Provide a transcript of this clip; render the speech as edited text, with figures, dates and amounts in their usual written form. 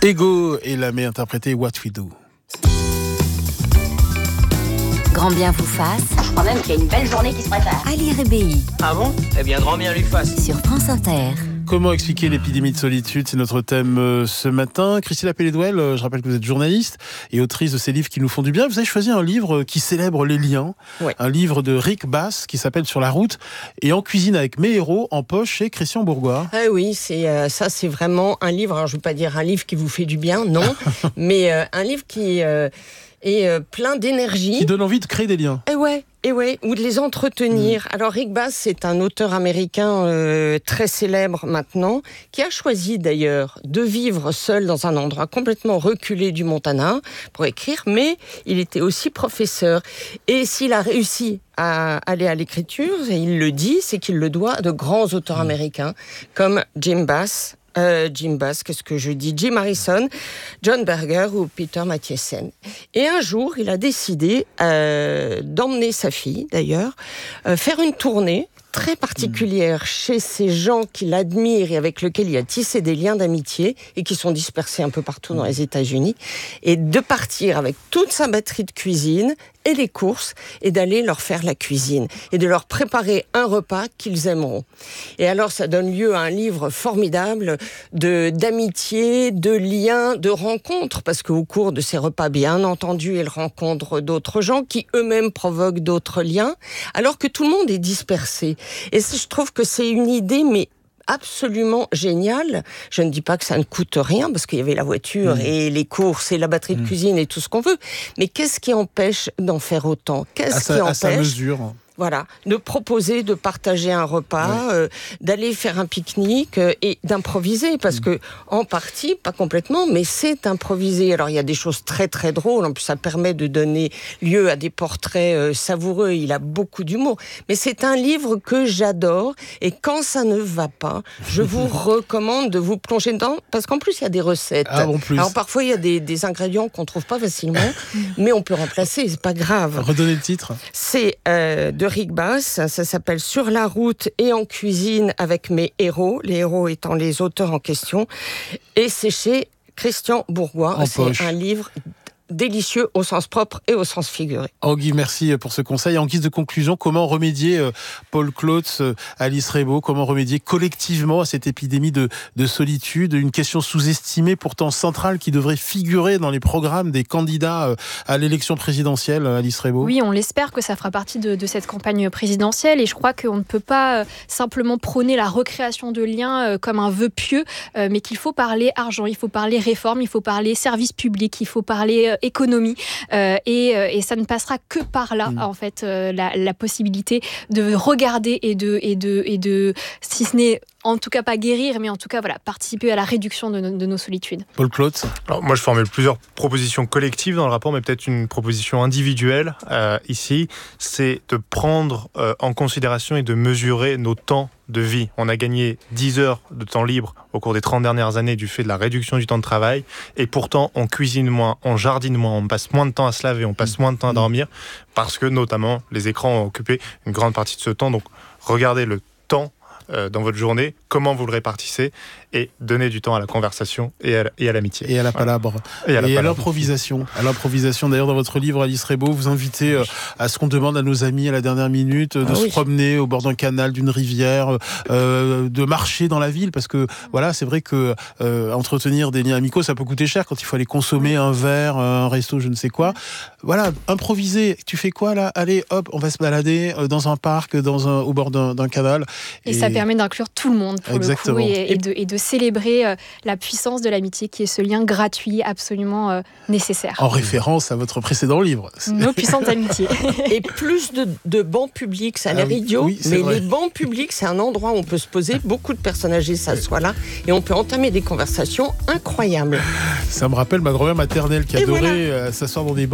Ego et Lamé interprété What We Do. Grand bien vous fasse. Je crois même qu'il y a une belle journée qui se prépare. Ali Rebéi. Ah bon ? Eh bien, grand bien lui fasse. Sur France Inter. Comment expliquer l'épidémie de solitude ? C'est notre thème ce matin. Christine Lapellé-Douel, je rappelle que vous êtes journaliste et autrice de ces livres qui nous font du bien. Vous avez choisi un livre qui célèbre les liens. Ouais. Un livre de Rick Bass qui s'appelle Sur la route et en cuisine avec mes héros en poche chez Christian Bourgois. Ah oui, ça c'est vraiment un livre, alors je ne veux pas dire un livre qui vous fait du bien, non, mais un livre qui est plein d'énergie. Qui donne envie de créer des liens. Et ouais, ou de les entretenir. Alors Rick Bass, c'est un auteur américain très célèbre maintenant, qui a choisi d'ailleurs de vivre seul dans un endroit complètement reculé du Montana pour écrire, mais il était aussi professeur. Et s'il a réussi à aller à l'écriture, et il le dit, c'est qu'il le doit à de grands auteurs américains comme Jim Harrison, John Berger ou Peter Mathiesen. Et un jour, il a décidé d'emmener sa fille, d'ailleurs, faire une tournée très particulière chez ces gens qu'il admire et avec lesquels il a tissé des liens d'amitié et qui sont dispersés un peu partout dans les États-Unis, et de partir avec toute sa batterie de cuisine et les courses, et d'aller leur faire la cuisine, et de leur préparer un repas qu'ils aimeront. Et alors, ça donne lieu à un livre formidable d'amitié, de liens, de rencontres, parce qu'au cours de ces repas, bien entendu, ils rencontrent d'autres gens qui eux-mêmes provoquent d'autres liens, alors que tout le monde est dispersé. Et je trouve que c'est une idée, mais absolument génial. Je ne dis pas que ça ne coûte rien, parce qu'il y avait la voiture et les courses et la batterie de cuisine et tout ce qu'on veut. Mais qu'est-ce qui empêche d'en faire autant ? Qu'est-ce qui empêche à sa mesure. Voilà, de proposer, de partager un repas, d'aller faire un pique-nique et d'improviser, parce que en partie, pas complètement, mais c'est improvisé. Alors il y a des choses très très drôles, en plus ça permet de donner lieu à des portraits savoureux, il a beaucoup d'humour. Mais c'est un livre que j'adore, et quand ça ne va pas, je vous recommande de vous plonger dedans, parce qu'en plus il y a des recettes. En plus. Alors parfois il y a des ingrédients qu'on trouve pas facilement, mais on peut remplacer, c'est pas grave. Redonnez le titre. C'est de Rick Bass, ça s'appelle Sur la route et en cuisine avec mes héros, les héros étant les auteurs en question, et c'est chez Christian Bourgois. C'est un livre délicieux au sens propre et au sens figuré. Guy, merci pour ce conseil. En guise de conclusion, comment remédier, Paul Klotz, Alice Rebaud, comment remédier collectivement à cette épidémie de solitude, une question sous-estimée, pourtant centrale, qui devrait figurer dans les programmes des candidats à l'élection présidentielle, Alice Rebaud ? Oui, on l'espère que ça fera partie de cette campagne présidentielle, et je crois qu'on ne peut pas simplement prôner la recréation de liens comme un vœu pieux, mais qu'il faut parler argent, il faut parler réforme, il faut parler service public, il faut parler économie, et ça ne passera que par là, en fait, la possibilité de regarder et de, si ce n'est en tout cas pas guérir, mais en tout cas participer à la réduction de nos solitudes. Paul Klotz. Alors moi je formule plusieurs propositions collectives dans le rapport, mais peut-être une proposition individuelle ici, c'est de prendre en considération et de mesurer nos temps de vie. On a gagné 10 heures de temps libre au cours des 30 dernières années du fait de la réduction du temps de travail, et pourtant on cuisine moins, on jardine moins, on passe moins de temps à se laver, on passe moins de temps à dormir, parce que notamment les écrans ont occupé une grande partie de ce temps. Donc regardez le temps dans votre journée, comment vous le répartissez, et donner du temps à la conversation et à l'amitié. Et à la palabre. Et à l'improvisation. À l'improvisation. D'ailleurs, dans votre livre, Alice Rebaud, vous invitez à ce qu'on demande à nos amis à la dernière minute, de se promener au bord d'un canal, d'une rivière, de marcher dans la ville, parce que c'est vrai que entretenir des liens amicaux, ça peut coûter cher quand il faut aller consommer un verre, un resto, je ne sais quoi. Improviser. Tu fais quoi là ? Allez, hop, on va se balader dans un parc, au bord d'un canal. Et ça permet d'inclure tout le monde, pour Exactement. le coup, et de célébrer la puissance de l'amitié, qui est ce lien gratuit, absolument nécessaire. En référence à votre précédent livre. Nos puissantes amitiés. Et plus de bancs publics, ça a l'air idiot, mais les bancs publics, c'est un endroit où on peut se poser, beaucoup de personnes âgées s'assoient là, et on peut entamer des conversations incroyables. Ça me rappelle ma grand-mère maternelle qui adorait s'asseoir dans des bancs